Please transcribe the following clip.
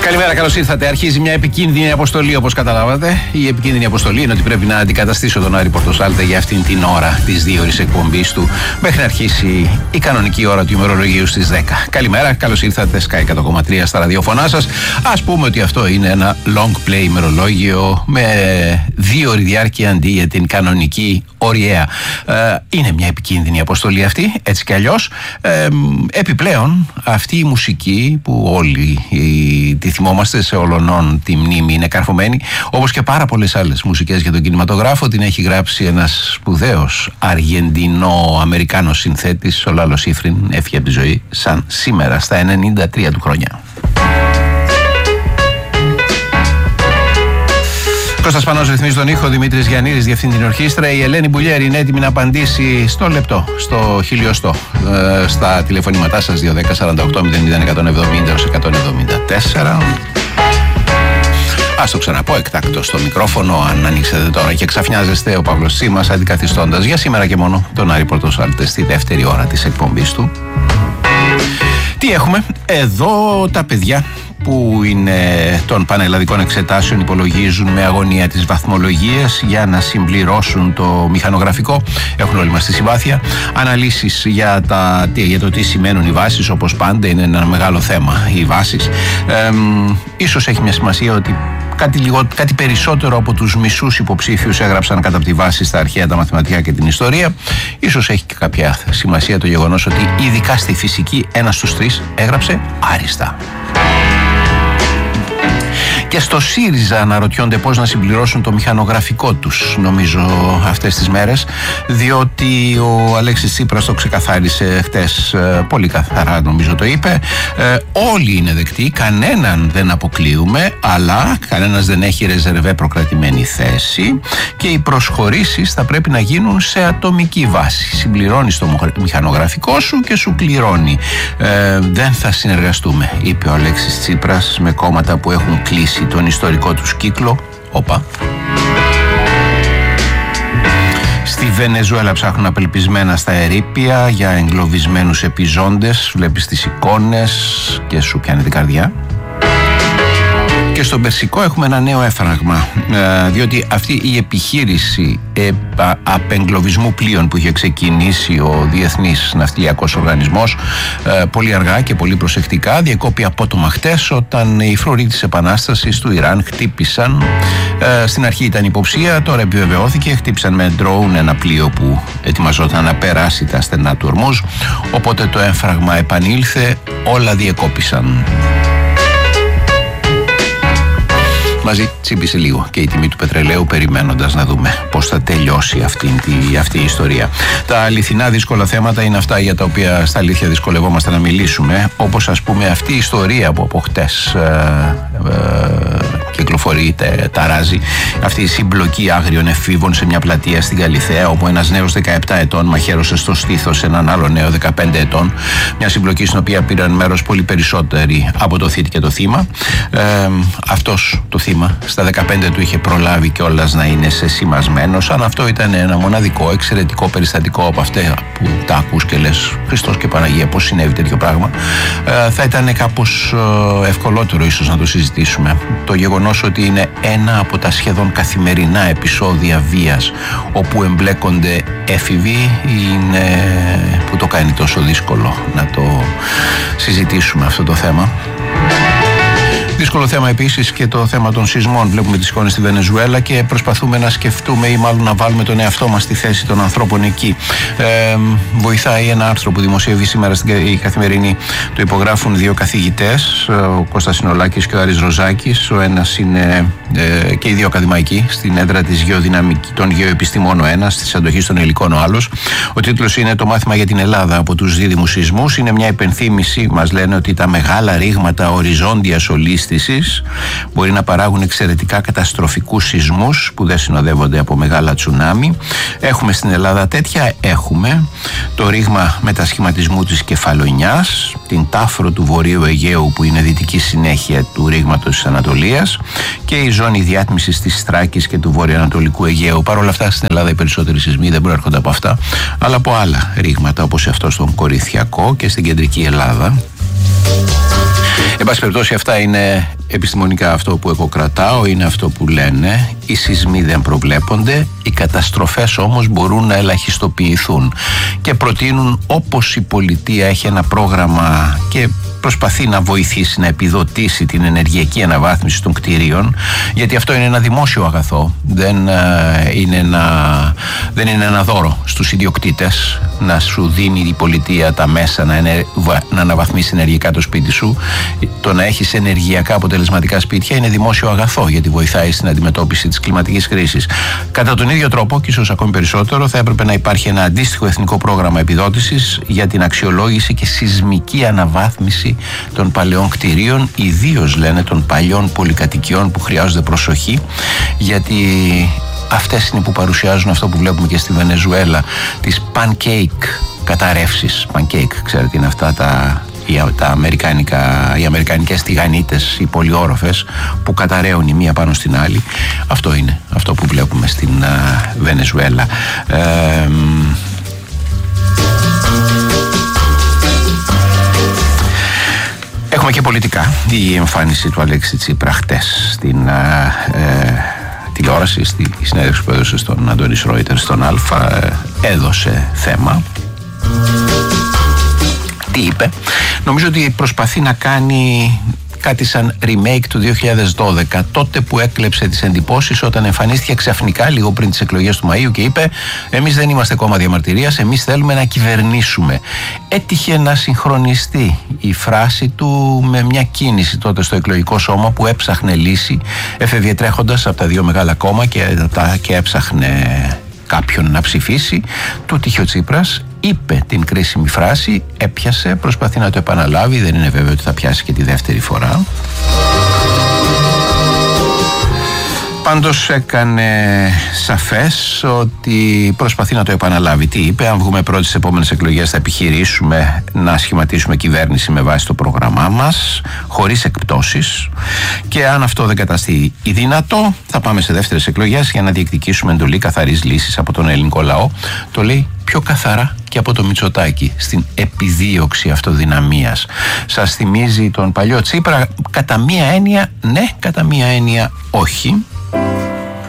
Καλημέρα, καλώς ήρθατε. Αρχίζει μια επικίνδυνη αποστολή, όπως καταλάβατε. Η επικίνδυνη αποστολή είναι ότι πρέπει να αντικαταστήσω τον Άρη Πορτοσάλτε για αυτήν την ώρα της 2ωρης εκπομπής του, μέχρι να αρχίσει η κανονική ώρα του ημερολογίου στις 10. Καλημέρα, καλώς ήρθατε. Sky 100,3 στα ραδιοφωνά σας. Ας πούμε ότι αυτό είναι ένα long play ημερολόγιο με 2ωρη διάρκεια αντί για την κανονική ωριαία. Είναι μια επικίνδυνη αποστολή αυτή, έτσι κι αλλιώς. Επιπλέον, αυτή η μουσική που όλοι τη θυμόμαστε, σε όλων τη μνήμη είναι καρφωμένη, όπως και πάρα πολλές άλλες μουσικές για τον κινηματογράφο, την έχει γράψει ένας σπουδαίος Αργεντινό-Αμερικάνος συνθέτης, ο Λάλο Σίφριν. Έφυγε από τη ζωή σαν σήμερα, στα 93 του χρόνια. Κώστας Πανός ρυθμίζει τον ήχο, Δημήτρης Γιαννίδης διευθύνει την ορχήστρα. Η Ελένη Μπουλιέρη είναι έτοιμη να απαντήσει στο λεπτό, στο χιλιοστό, στα τηλεφωνήματά σας 210-48-001-170-174. Ας το ξαναπώ εκτάκτο στο μικρόφωνο, αν ανοίξετε τώρα και ξαφνιάζεστε, ο Παύλος Τσίμας αντικαθιστώντας για σήμερα και μόνο τον Άρη Πορτοσάλτε στη δεύτερη ώρα της εκπομπής του. Τι έχουμε? Εδώ τα παιδιά που είναι των πανελλαδικών εξετάσεων υπολογίζουν με αγωνία τις βαθμολογίες για να συμπληρώσουν το μηχανογραφικό. Έχουν όλοι μας τη συμπάθεια. Αναλύσεις για το τι σημαίνουν οι βάσεις, όπως πάντα είναι ένα μεγάλο θέμα οι βάσεις. Ίσως έχει μια σημασία ότι κάτι περισσότερο από τους μισούς υποψήφιους έγραψαν κατά τη βάση στα αρχαία, τα μαθηματικά και την ιστορία. Ίσως έχει και κάποια σημασία το γεγονός ότι ειδικά στη φυσική 1 στους 3 έγραψε άριστα. Και στο ΣΥΡΙΖΑ αναρωτιόνται πώς να συμπληρώσουν το μηχανογραφικό τους, νομίζω, αυτές τις μέρες, διότι ο Αλέξης Τσίπρας το ξεκαθάρισε χτες, πολύ καθαρά νομίζω το είπε. Όλοι είναι δεκτοί, κανέναν δεν αποκλείουμε, αλλά κανένας δεν έχει ρεζερβέ προκρατημένη θέση και οι προσχωρήσεις θα πρέπει να γίνουν σε ατομική βάση. Συμπληρώνεις το μηχανογραφικό σου και σου κληρώνει. Δεν θα συνεργαστούμε, είπε ο Αλέξης Τσίπρας, με κόμματα που έχουν κλείσει τον ιστορικό τους κύκλο. Στη Βενεζουέλα ψάχνουν απελπισμένα στα ερείπια για εγκλωβισμένους επιζώντες. Βλέπεις τις εικόνες και σου πιάνει την καρδιά. Και στον Περσικό έχουμε ένα νέο έφραγμα, διότι αυτή η επιχείρηση απεγκλωβισμού πλοίων που είχε ξεκινήσει ο Διεθνής Ναυτιλιακός Οργανισμός πολύ αργά και πολύ προσεκτικά διακόπη απότομα χτες, όταν οι φρουροί της Επανάστασης του Ιράν χτύπησαν, στην αρχή ήταν υποψία, τώρα επιβεβαιώθηκε, χτύπησαν με ντρόουν ένα πλοίο που ετοιμαζόταν να περάσει τα στενά του Ορμούζ, οπότε το έφραγμα επανήλθε, όλα διεκόπησαν. Μαζί τσίπησε λίγο και η τιμή του πετρελαίου, περιμένοντας να δούμε πώς θα τελειώσει αυτή η ιστορία. Τα αληθινά δύσκολα θέματα είναι αυτά για τα οποία στα αλήθεια δυσκολευόμαστε να μιλήσουμε, όπως ας πούμε αυτή η ιστορία που από χτες κυκλοφορεί, ταράζει, αυτή η συμπλοκή άγριων εφήβων σε μια πλατεία στην Καλιθέα, όπου ένας νέος 17 ετών μαχαίρωσε στο στήθος έναν άλλο νέο 15 ετών. Μια συμπλοκή στην οποία πήραν μέρος πολύ περισσότεροι από το θήτη και το θύμα. Αυτός το θύμα στα 15 του είχε προλάβει κιόλας να είναι σεσημασμένος. Αν αυτό ήταν ένα μοναδικό, εξαιρετικό περιστατικό από αυτά που τα ακούς και λες Χριστός και Παναγία, πώς συνέβη τέτοιο πράγμα, θα ήταν κάπως ευκολότερο ίσως να το συζητήσουμε. Το γεγονός ότι είναι ένα από τα σχεδόν καθημερινά επεισόδια βίας όπου εμπλέκονται έφηβοι είναι που το κάνει τόσο δύσκολο να το συζητήσουμε αυτό το θέμα. Δύσκολο θέμα επίσης και το θέμα των σεισμών. Βλέπουμε τις εικόνες στη Βενεζουέλα και προσπαθούμε να σκεφτούμε ή μάλλον να βάλουμε τον εαυτό μας στη θέση των ανθρώπων εκεί. Βοηθάει ένα άρθρο που δημοσιεύει σήμερα στην Καθημερινή. Το υπογράφουν δύο καθηγητές, ο Κώστας Συνολάκης και ο Άρης Ροζάκης. Ο ένας είναι και οι δύο ακαδημαϊκοί στην έδρα της των γεωεπιστημών, ο ένας, της αντοχής των υλικών ο άλλος. Ο τίτλος είναι «Το μάθημα για την Ελλάδα από τους δίδυμους σεισμούς». Είναι μια υπενθύμηση, μας λένε, ότι τα μεγάλα ρήγματα οριζόντιας ολίσθησης μπορεί να παράγουν εξαιρετικά καταστροφικούς σεισμούς που δεν συνοδεύονται από μεγάλα τσουνάμι. Έχουμε στην Ελλάδα τέτοια, έχουμε το ρήγμα μετασχηματισμού της Κεφαλονιάς, την τάφρο του Βορείου Αιγαίου που είναι δυτική συνέχεια του ρήγματος της Ανατολίας και η ζώνη διάτμισης της Θράκης και του βορειοανατολικού Αιγαίου. Παρ' όλα αυτά στην Ελλάδα οι περισσότεροι σεισμοί δεν προέρχονται από αυτά, αλλά από άλλα ρήγματα όπως αυτό στον Κορινθιακό και στην κεντρική Ελλάδα. Εν πάση περιπτώσει, αυτά είναι επιστημονικά αυτό που εγώ κρατάω είναι αυτό που λένε: οι σεισμοί δεν προβλέπονται, οι καταστροφές όμως μπορούν να ελαχιστοποιηθούν, και προτείνουν, όπως η πολιτεία έχει ένα πρόγραμμα και προσπαθεί να βοηθήσει να επιδοτήσει την ενεργειακή αναβάθμιση των κτηρίων, γιατί αυτό είναι ένα δημόσιο αγαθό, δεν είναι ένα δώρο στους ιδιοκτήτες να σου δίνει η πολιτεία τα μέσα να αναβαθμίσει ενεργειακά το σπίτι σου. Το να έχεις ενεργειακά αποτελεσματικά σπίτια είναι δημόσιο αγαθό, γιατί βοηθάει στην αντιμετώπιση της κλιματικής κρίσης. Κατά τον ίδιο τρόπο, και ίσως ακόμη περισσότερο, θα έπρεπε να υπάρχει ένα αντίστοιχο εθνικό πρόγραμμα επιδότησης για την αξιολόγηση και σεισμική αναβάθμιση των παλαιών κτηρίων, ιδίως λένε των παλιών πολυκατοικιών που χρειάζονται προσοχή, γιατί αυτές είναι που παρουσιάζουν αυτό που βλέπουμε και στη Βενεζουέλα, τις pancake καταρρεύσεις. Pancake, ξέρετε, είναι αυτά οι αμερικανικές τηγανίτες, οι πολυόροφες που καταραίουν η μία πάνω στην άλλη. Αυτό είναι αυτό που βλέπουμε στην Βενεζουέλα. Έχουμε και πολιτικά. Η εμφάνιση του Αλέξη Τσίπρα χτες στην τηλεόραση, στη συνέντευξη που έδωσε στον Αντώνη Ρόιτερ στον Αλφα, έδωσε θέμα. Τι είπε? Νομίζω ότι προσπαθεί να κάνει κάτι σαν remake του 2012, τότε που έκλεψε τις εντυπώσεις όταν εμφανίστηκε ξαφνικά λίγο πριν τις εκλογές του Μαΐου και είπε: εμείς δεν είμαστε κόμμα διαμαρτυρίας, εμείς θέλουμε να κυβερνήσουμε. Έτυχε να συγχρονιστεί η φράση του με μια κίνηση τότε στο εκλογικό σώμα που έψαχνε λύση, έφευγε τρέχοντας από τα δύο μεγάλα κόμμα και έψαχνε κάποιον να ψηφίσει. Του τύχε ο Τσίπρας, είπε την κρίσιμη φράση, έπιασε, προσπαθεί να το επαναλάβει, δεν είναι βέβαιο ότι θα πιάσει και τη δεύτερη φορά. Πάντως έκανε σαφές ότι προσπαθεί να το επαναλάβει. Τι είπε? Αν βγούμε πρώτοι στις επόμενες εκλογές θα επιχειρήσουμε να σχηματίσουμε κυβέρνηση με βάση το πρόγραμμά μας, χωρίς εκπτώσεις, και αν αυτό δεν καταστεί δυνατό θα πάμε σε δεύτερες εκλογές για να διεκδικήσουμε εντολή καθαρής λύσης από τον ελληνικό λαό. Το λέει πιο καθαρά και από το Μητσοτάκη στην επιδίωξη αυτοδυναμίας. Σας θυμίζει τον παλιό Τσίπρα? Κατά μία έννοια ναι, κατά μία έννοια όχι.